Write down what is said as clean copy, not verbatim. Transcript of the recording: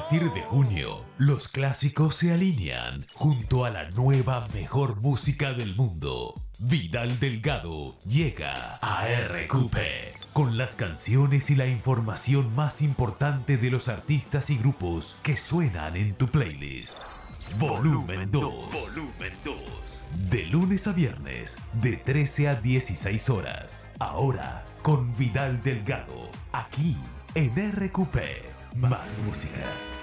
partir de junio, los clásicos se alinean junto a la nueva mejor música del mundo. Vidal Delgado llega a RQP con las canciones y la información más importante de los artistas y grupos que suenan en tu playlist. Volumen 2. Volumen 2. De lunes a viernes, de 13 a 16 horas. Ahora, con Vidal Delgado, aquí en RQP. Más música.